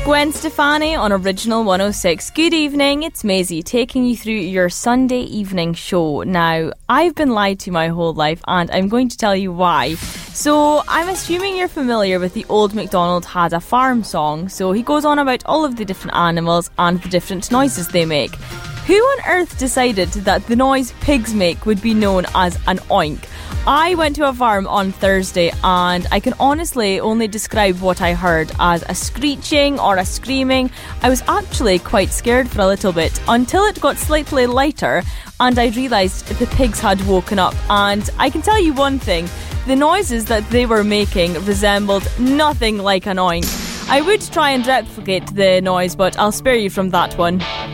Gwen Stefani on Original 106. Good evening, it's Maisie taking you through your Sunday evening show. Now, I've been lied to my whole life and I'm going to tell you why. So, I'm assuming you're familiar with the Old MacDonald Had a Farm song. So, he goes on about all of the different animals and the different noises they make. Who on earth decided that the noise pigs make would be known as an oink? I went to a farm on Thursday and I can honestly only describe what I heard as a screeching or a screaming. I was actually quite scared for a little bit until it got slightly lighter and I realised the pigs had woken up. And I can tell you one thing, the noises that they were making resembled nothing like an oink. I would try and replicate the noise, but I'll spare you from that one.